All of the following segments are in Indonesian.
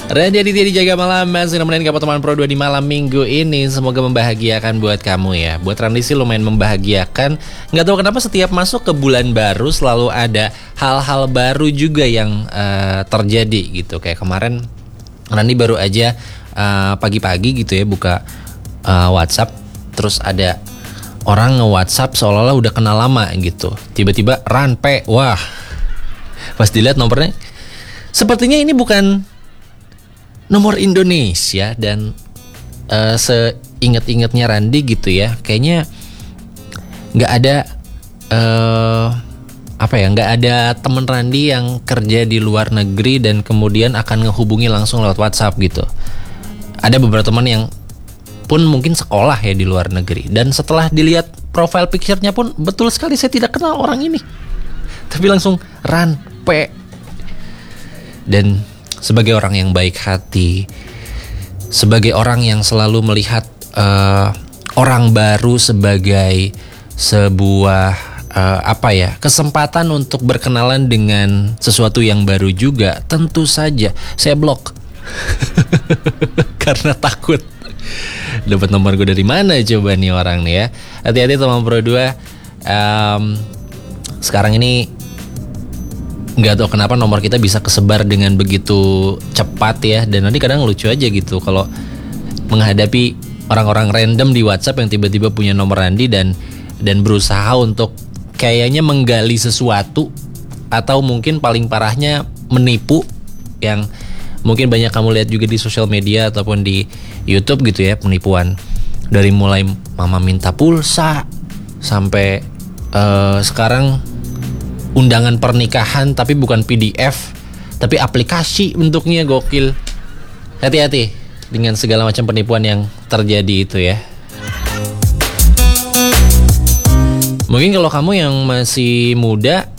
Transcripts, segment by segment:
Randy Aditya di Jaga Malam masih nemenin kamu teman Pro 2 di malam minggu ini. Semoga membahagiakan buat kamu ya. Buat Randy sih lumayan membahagiakan. Nggak tahu kenapa setiap masuk ke bulan baru selalu ada hal-hal baru juga yang terjadi gitu. Kayak kemarin Randy baru aja pagi-pagi gitu ya buka WhatsApp, terus ada orang nge-WhatsApp seolah-olah udah kenal lama gitu. Tiba-tiba Ranpe, wah, pas dilihat nomornya, sepertinya ini bukan nomor Indonesia. Dan seingat-ingatnya Randy gitu ya, kayaknya nggak ada nggak ada temen Randy yang kerja di luar negeri dan kemudian akan ngehubungi langsung lewat WhatsApp gitu. Ada beberapa teman yang pun mungkin sekolah ya di luar negeri, dan setelah dilihat profile picture-nya pun betul sekali saya tidak kenal orang ini, tapi langsung Ranpe. Dan sebagai orang yang baik hati, sebagai orang yang selalu melihat orang baru sebagai sebuah kesempatan untuk berkenalan dengan sesuatu yang baru juga, tentu saja saya blok karena takut dapat nomor gue dari mana coba nih orang nih ya. Hati-hati teman Pro 2. Sekarang ini nggak tahu kenapa nomor kita bisa kesebar dengan begitu cepat ya. Dan nanti kadang lucu aja gitu kalau menghadapi orang-orang random di WhatsApp yang tiba-tiba punya nomor Randy dan berusaha untuk kayaknya menggali sesuatu, atau mungkin paling parahnya menipu, yang mungkin banyak kamu lihat juga di sosial media ataupun di YouTube gitu ya, penipuan dari mulai mama minta pulsa sampai sekarang undangan pernikahan tapi bukan PDF tapi aplikasi bentuknya, gokil. Hati-hati dengan segala macam penipuan yang terjadi itu ya. Mungkin kalau kamu yang masih muda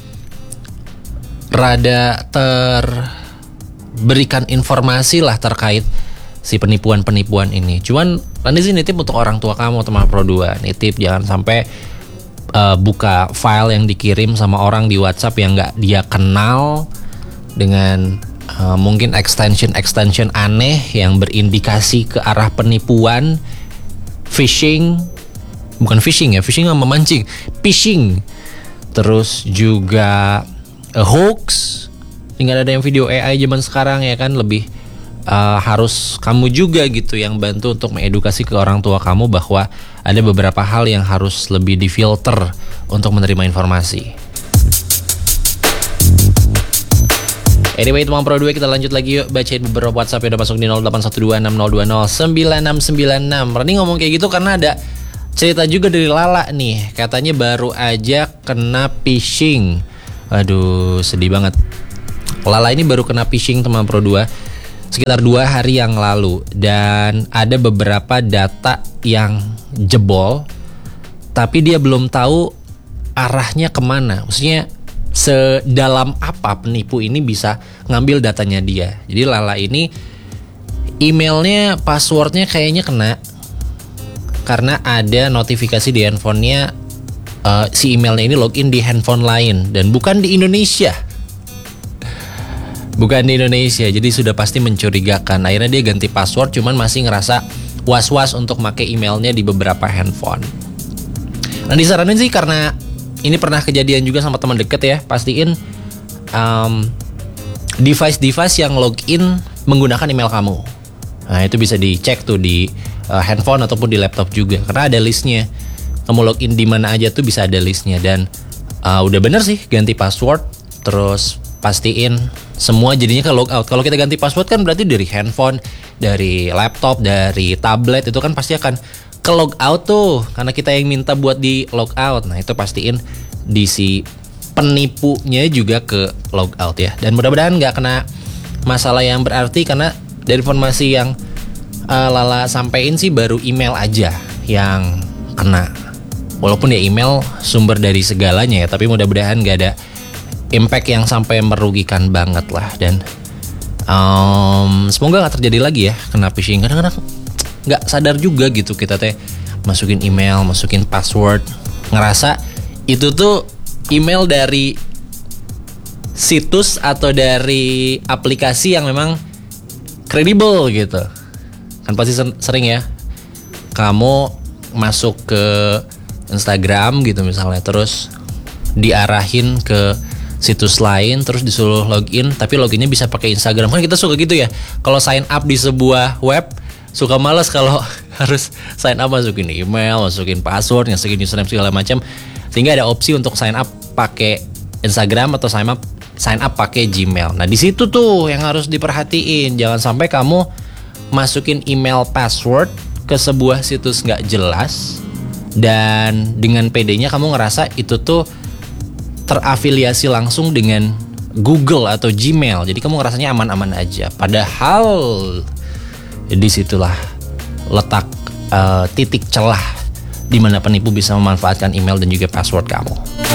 rada berikan informasi lah terkait si penipuan-penipuan ini. Cuman nanti sih nitip untuk orang tua kamu teman Pro 2. Nitip jangan sampai buka file yang dikirim sama orang di WhatsApp yang gak dia kenal dengan mungkin extension aneh yang berindikasi ke arah penipuan, phishing. Bukan phishing ya, phishing sama memancing, phishing. Terus juga hoax. Tinggal ada yang video AI zaman sekarang ya kan, lebih harus kamu juga gitu yang bantu untuk mengedukasi ke orang tua kamu bahwa ada beberapa hal yang harus lebih difilter untuk menerima informasi. Anyway teman Pro 2, kita lanjut lagi yuk, bacain beberapa WhatsApp yang udah masuk di 081260209696. Rani ngomong kayak gitu karena ada cerita juga dari Lala nih, katanya baru aja kena phishing. Aduh, sedih banget. Lala ini baru kena phishing teman Pro 2 sekitar 2 hari yang lalu, dan ada beberapa data yang jebol tapi dia belum tahu arahnya kemana. Maksudnya sedalam apa penipu ini bisa ngambil datanya dia. Jadi Lala ini emailnya, passwordnya kayaknya kena karena ada notifikasi di handphonenya. Si emailnya ini login di handphone lain dan bukan di Indonesia. Jadi sudah pasti mencurigakan. Akhirnya dia ganti password, cuman masih ngerasa was-was untuk pakai emailnya di beberapa handphone. Nah, disaranin sih karena ini pernah kejadian juga sama teman deket ya, pastiin device yang login menggunakan email kamu. Nah, itu bisa dicek tuh di handphone ataupun di laptop juga, karena ada listnya. Kamu login di mana aja tuh bisa ada listnya. Dan udah bener sih ganti password, terus pastiin semua jadinya ke logout. Kalau kita ganti password kan berarti dari handphone, dari laptop, dari tablet, itu kan pasti akan ke logout tuh, karena kita yang minta buat di logout. Nah, itu pastiin di si penipunya juga ke logout ya. Dan mudah-mudahan nggak kena masalah yang berarti, karena dari informasi yang Lala sampein sih baru email aja yang kena. Walaupun ya email sumber dari segalanya ya, tapi mudah-mudahan nggak ada impact yang sampai merugikan banget lah. Dan semoga nggak terjadi lagi ya kena phishing. Kadang-kadang nggak sadar juga gitu kita teh masukin email, masukin password, ngerasa itu tuh email dari situs atau dari aplikasi yang memang kredibel gitu. Kan pasti sering ya kamu masuk ke Instagram gitu misalnya, terus diarahin ke situs lain, terus disuruh login, tapi loginnya bisa pakai Instagram. Kan kita suka gitu ya, kalau sign up di sebuah web suka malas kalau harus sign up, masukin email, masukin password, masukin username segala macam. Sehingga ada opsi untuk sign up pakai Instagram atau sign up pakai Gmail. Nah di situ tuh yang harus diperhatiin, jangan sampai kamu masukin email password ke sebuah situs nggak jelas dan dengan PD-nya kamu ngerasa itu tuh terafiliasi langsung dengan Google atau Gmail. Jadi kamu ngerasanya aman-aman aja. Padahal disitulah letak titik celah di mana penipu bisa memanfaatkan email dan juga password kamu.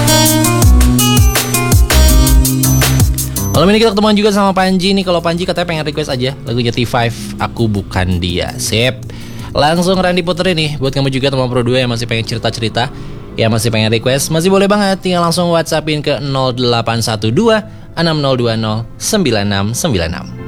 Malam ini kita ketemuan juga sama Panji nih. Kalau Panji katanya pengen request aja lagunya T5, Aku Bukan Dia. Sip. Langsung Randy puterin nih buat kamu juga teman Pro 2 yang masih pengen cerita-cerita, yang masih pengen request, masih boleh banget tinggal langsung WhatsAppin ke 0812 6020 9696.